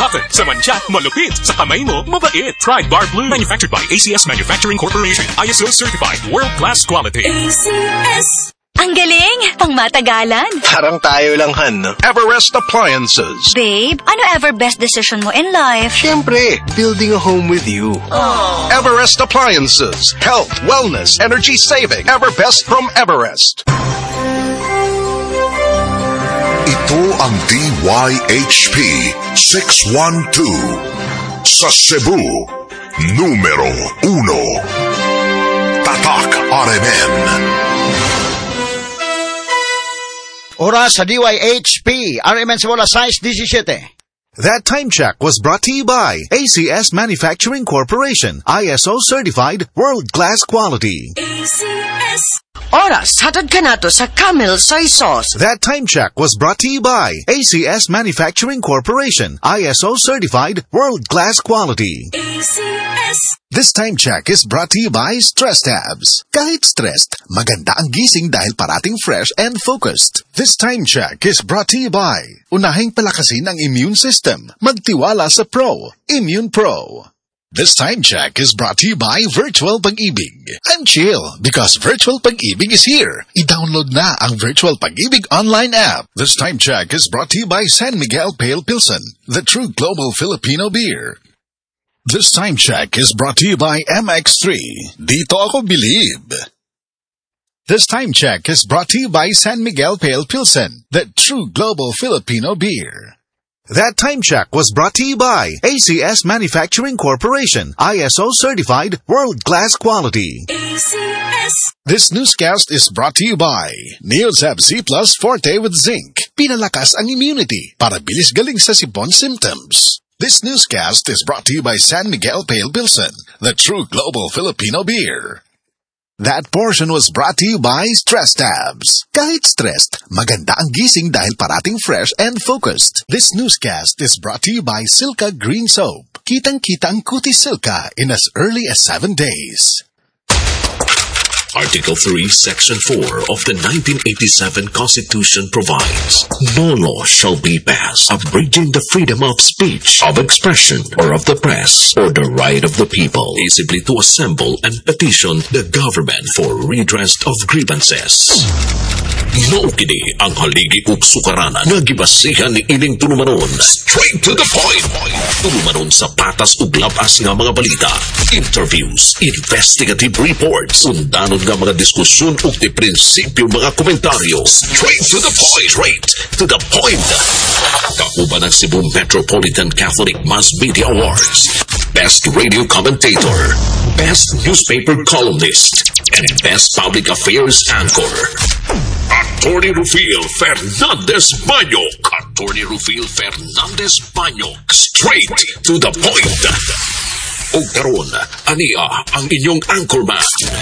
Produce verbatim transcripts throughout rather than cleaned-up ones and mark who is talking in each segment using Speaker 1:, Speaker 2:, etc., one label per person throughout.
Speaker 1: Bakit? Sa mancha, malupit. Sa kamay mo, mabait. Try Bar Blue. Manufactured by A C S Manufacturing Corporation. I S O certified. World-class quality.
Speaker 2: A C S. Ang galing! Pangmatagalan.
Speaker 3: Parang tayo lang, Han, no?
Speaker 4: Everest Appliances.
Speaker 2: Babe, ano ever best decision mo in life?
Speaker 3: Siyempre, building a home with you.
Speaker 2: Aww.
Speaker 4: Everest Appliances. Health, wellness, energy saving. Everbest from Everest.
Speaker 5: Ito ang D Y H P six one two. Sa Cebu, numero uno. Tatak R M N.
Speaker 6: Oras sa D Y H P, R M N Cebu alas sais diecisiete.
Speaker 7: That time check was brought to you by A C S Manufacturing Corporation, I S O certified, world-class quality.
Speaker 2: A C S.
Speaker 8: Oras, hatad ka nato sa Camel Soy Sauce.
Speaker 7: That time check was brought to you by A C S Manufacturing Corporation, I S O certified, world-class quality.
Speaker 2: A C S.
Speaker 7: This time check is brought to you by Stress Tabs. Kahit stressed, maganda ang gising dahil parating fresh and focused. This time check is brought to you by unahing palakasin ang immune system. Magtiwala sa Pro, Immune Pro. This time check is brought to you by Virtual Pag-ibig. I'm chill because Virtual Pag-ibig is here. I-download na ang Virtual Pag-ibig online app. This time check is brought to you by San Miguel Pale Pilsen, the true global Filipino beer. This time check is brought to you by M X three. Dito ako believe. This time check is brought to you by San Miguel Pale Pilsen, the true global Filipino beer. That time check was brought to you by A C S Manufacturing Corporation, I S O certified, world-class quality.
Speaker 2: A C S.
Speaker 7: This newscast is brought to you by Neozab Z Plus Forte with Zinc. Pinalakas ang immunity para bilis galing sa sipon symptoms. This newscast is brought to you by San Miguel Pale Pilsen, the true global Filipino beer. That portion was brought to you by Stress Tabs. Kahit stressed, maganda ang gising dahil parating fresh and focused. This newscast is brought to you by Silka Green Soap. Kitang-kita ang kutis Silka in as early as seven days.
Speaker 9: Article three, Section four of the nineteen eighty-seven Constitution provides, no law shall be passed abridging the freedom of speech, of expression, or of the press, or the right of the people peaceably to assemble and petition the government for redress of grievances. Naukini ang haligi ug sukaranan nga gibasihan ni ining tulumanon. Straight to the point. Tulumanon sa patas ug labas nga mga balita, interviews, investigative reports, undanon nga mga diskusyon ug di prinsipyo mga komentaryo. Straight to the point. Straight to the point. Kauban ang Cebu Metropolitan Catholic Mass Media Awards. Best Radio Commentator, Best Newspaper Columnist, and Best Public Affairs Anchor. Attorney Rufil Fernandez Banyok. Attorney Rufil Fernandez Banyok. Straight to the point. O karon, ania ang inyong anchorman.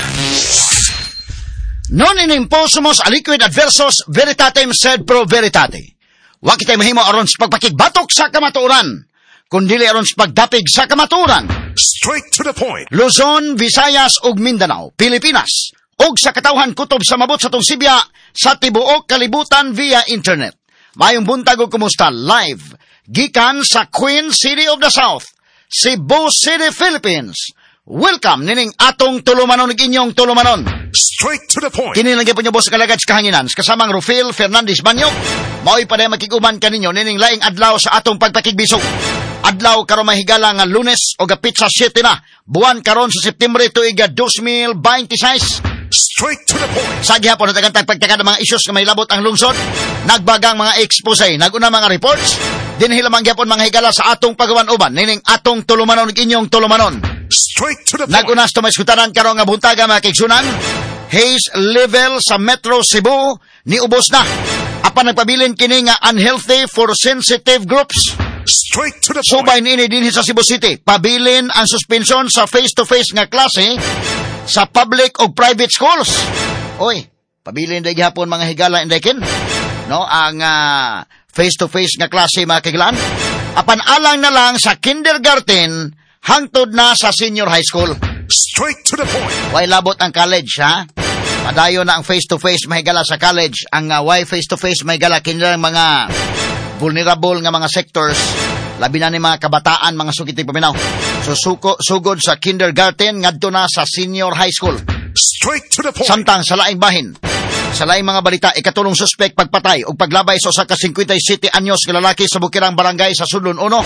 Speaker 6: Non in imposumos aliquid adversos veritatem sed pro veritate. Wa kitay mahimo aron sa pagpakigbatok sa kamatuoran, kundili aron sa pagdapig sa kamatuoran.
Speaker 5: Straight to the point.
Speaker 6: Luzon, Visayas ug Mindanao, Pilipinas, ug sa katawhan kutob sa mabot sa tong Sibya sa tibuok kalibutan via internet. Mayong buntag ug kumusta live gikan sa Queen City of the South, Cebu City, Philippines. Welcome nining atong tulumanon ug inyong tulumanon.
Speaker 5: Straight to the point.
Speaker 6: Kini lang gyud po boss kalagad sa kahanginan kasamang Rufil Fernandez Banyok. Mao'y paday makiguman kaninyo nining laing adlaw sa atong pagpakigbisog. Adlaw karon mahigala nga Lunes o gapit sa siyete na buwan karon sa September tuig two thousand twenty-six.
Speaker 5: Straight to the point.
Speaker 6: Sa gihapon na tagantag pagtakad ng mga issues nga may labot ang lungsod, nagbagang mga expose, naguna mga reports, dinhi lamang gihapon mga higala sa atong pagawan-uban, nining atong tulumanon ug inyong tulumanon.
Speaker 5: Straight to the point.
Speaker 6: Nagunas to may skutaran karon nga buntaga mga kaigsunan, haze level sa Metro Cebu ni ubos na. Apan nagpabilin kini nga unhealthy for sensitive groups.
Speaker 5: Straight to the point.
Speaker 6: Subay niini dinhi sa Cebu City, pabilin ang suspension sa face-to-face nga klase sa public o private schools. Oy, pabilin day gihapon mga higala indekin, no, ang uh, face-to-face nga klase mga kagilaan. Apan alang na lang sa kindergarten hangtod na sa senior high school.
Speaker 5: Straight to the point.
Speaker 6: Way labot ang college, ha? Padayo na ang face-to-face mahigala sa college. Ang uh, why face-to-face mahigala kinang mga vulnerable nga mga sectors Labi na ni mga kabataan, mga sukiting paminaw. Susuko, sugod sa kindergarten, ngadto na sa senior high school.
Speaker 5: Straight to the point.
Speaker 6: Samtang sa laing bahin, sa laing mga balita, ikatulong suspek pagpatay o paglabay sa usa ka fifty-seven anyos nga lalaki sa Bukirang Barangay sa Sudlon uno.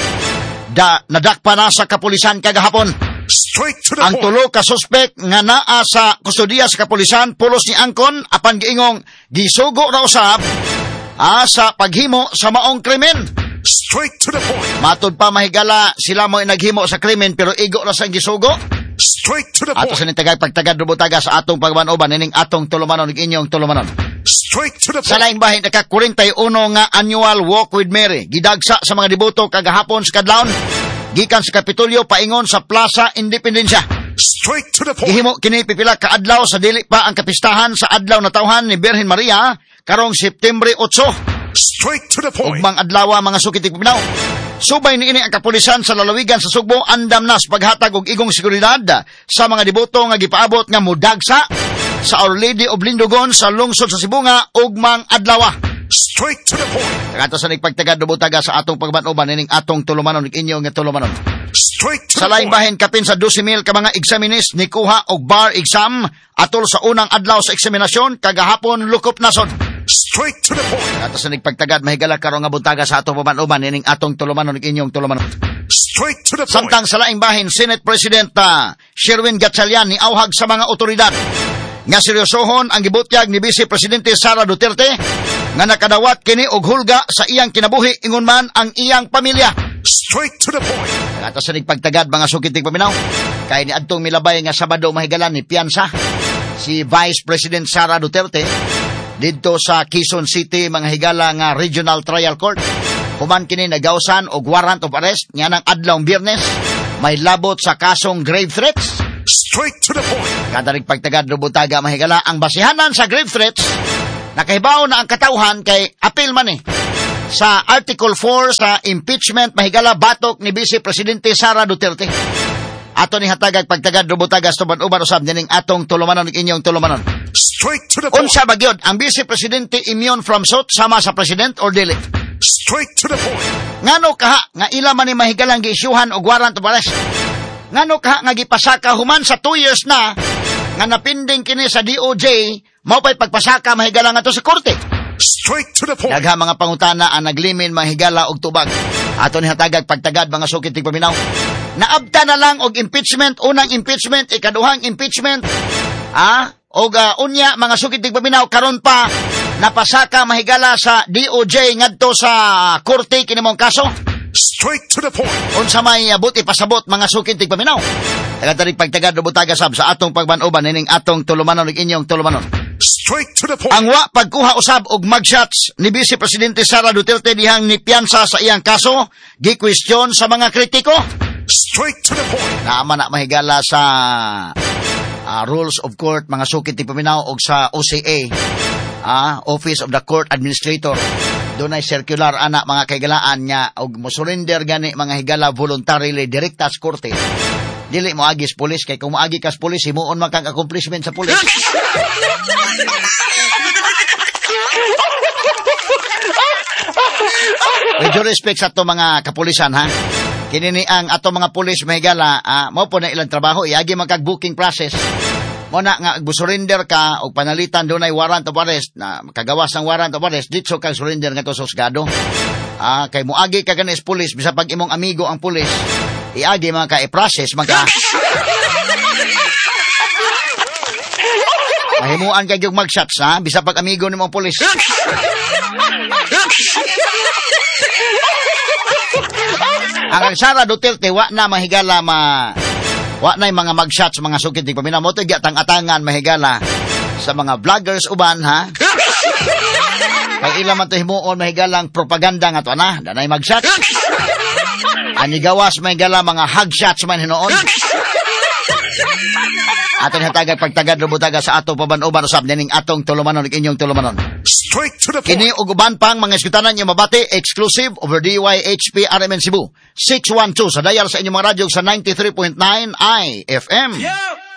Speaker 6: Da, nadakpa na sa kapulisan kagahapon.
Speaker 5: Straight to the
Speaker 6: Ang
Speaker 5: point.
Speaker 6: tulo ka suspek nga naa sa kustodiya sa kapulisan, pulos ni angkon, apan giingong gisugo na usab ah, sa paghimo sa maong krimen.
Speaker 5: Straight to the point.
Speaker 6: Matod pa mahigala, sila mo naghimo sa krimen pero igo na sang gisugo.
Speaker 5: Straight to the
Speaker 6: Ato
Speaker 5: point.
Speaker 6: sa nitagay pagtagad rubutaga sa atong pagmanoban, ining atong tulumanon, inyong tulumanon.
Speaker 5: Straight to the
Speaker 6: Sa
Speaker 5: point.
Speaker 6: laing bahin, naka forty-one nga annual Walk with Mary. Gidagsa sa mga deboto kagahapon sa kadlawon. Gikan sa Kapitolyo, paingon sa Plaza Independencia.
Speaker 5: Straight to the point.
Speaker 6: Gihimo kini pipila ka adlaw sa dili pa ang kapistahan sa adlaw na tawhan ni Birhen Maria karong September eight.
Speaker 5: Straight to the point.
Speaker 6: Ugmang adlaw mga sukitig paminaw. Subay niini ang kapulisan sa lalawigan sa Sugbo andam na sa paghatag og igong seguridad sa mga deboto nga gipaabot nga mudagsa sa Our Lady of Lindogon sa lungsod sa Cebu nga ugmang adlaw.
Speaker 5: Straight to the point.
Speaker 6: Tagato sa nagpagtagad rubutaga sa atong pagmanoban ining atong tulumanon inyo nga tulumanon.
Speaker 5: Straight to
Speaker 6: Sa
Speaker 5: the
Speaker 6: laing
Speaker 5: point.
Speaker 6: bahin kapin sa twelve mil ka mga examinees ni kuha og bar exam atol sa unang adlaw sa eksaminasyon kagahapon lukop nasod.
Speaker 5: Straight to the point.
Speaker 6: Ato sa nagpagtagad mahigala karon nga buntaga sa atong pamanoban ining atong tulumanon inyong tulumanon.
Speaker 5: Straight to the point.
Speaker 6: Samtang sa laing bahin Senate President uh, Sherwin Gatchalian ni awhag sa mga otoridad nga seryosohon ang gibutyag ni Vice Presidente Sara Duterte nga nakadawat kini og hulga sa iyang kinabuhi ingon man ang iyang pamilya.
Speaker 5: Straight to the point.
Speaker 6: Ato sa nagpagtagad mga sukiting paminaw kay ni adtong milabay nga Sabado mahigalan ni piyansa si Vice President Sara Duterte didto sa Quezon City mga higala nga Regional Trial Court. Human kini nagawsan og warrant of arrest nga nang adlawng Biyernes may labot sa kasong grave threats.
Speaker 5: Straight to the point.
Speaker 6: Kada nagpagtagad rubutaga mahigala ang basihanan sa grave threats nakahibaw na ang katawhan kay apil man eh sa Article four sa impeachment mahigala batok ni Vice Presidente Sara Duterte. Ato ni hatagag pagtagad rubutaga sa uban usab nining atong tulumanon inyong tulumanon.
Speaker 5: Straight to the point.
Speaker 6: Unsa ba gyud ang Vice Presidente immune from suit sama sa President or dili?
Speaker 5: Straight to the point.
Speaker 6: Ngano kaha nga ila man ni mahigalang giisyuhan og warrant of arrest? Ngano kaha nga gipasaka human sa two years na nga napinding kini sa D O J mao pay pagpasaka mahigalang ato sa korte?
Speaker 5: Straight to the point.
Speaker 6: Dagha mga pangutana ang naglimin mahigala og tubag. Ato ni hatagag pagtagad mga sukiting paminaw. Naabta na lang og impeachment, unang impeachment, ikaduhang impeachment. Ah, og uh, unya mga sukiting paminaw karon pa napasaka mahigala sa D O J ngadto sa korte kini mong kaso.
Speaker 5: Straight to the point.
Speaker 6: Unsa may buti pasabot mga sukiting paminaw. Taga-tarig pagtagad rubutaga sab sa atong pagmanoban ining atong tulumanon ug inyong tulumanon.
Speaker 5: Straight to the point.
Speaker 6: Ang wa pagkuha usab og mugshots ni Vice Presidente Sara Duterte dihang nipiyansa sa iyang kaso, gi-question sa mga kritiko.
Speaker 5: Straight to the point.
Speaker 6: Naama na mahigala sa uh, Rules of Court, mga sukit ni paminaw, og sa O C A, uh, Office of the Court Administrator. Doon ay circular anak mga kaigalaan niya og mosurrender gani mga higala voluntarily direkta sa korte. Dili mo agis pulis kay kung moagi kas pulis himuon man kang accomplishment sa pulis. With due respect sa to mga kapulisan ha. Kini ni ang ato mga pulis mahigala, ah, mo po na ilang trabaho iagi man kag booking process. Mo na nga agbusurrender ka og panalitan dunay warrant of arrest na kagawas ng warrant of arrest ditso kag surrender ngadto sa husgado. Ah, kay moagi ka ganis pulis bisa pag imong amigo ang pulis. Iagi man ka i-process man ka. Mahimuan kay yung mag-shots ha bisa pag amigo nimo ang pulis. Ang Sara Duterte wa na mahigala ma wa na mga mag-shots mga sukit di paminaw mo to gyatang-atangan mahigala sa mga vloggers uban ha. Kay ila man to himuon mahigalang propaganda nga to na danay mag-shots. Ani gawas mahigala mga hug shots man hinuon. Aton hatagag pagtagad rubutaga sa ato paban-uban usab nining atong tulumanon ug inyong tulumanon.
Speaker 5: Straight to the point.
Speaker 6: Kini ug uban pang mga iskutanan yung mabati exclusive over D Y H P R M N Cebu six one two sa dial sa inyong mga radyo sa ninety-three point nine I F M.
Speaker 5: Yeah.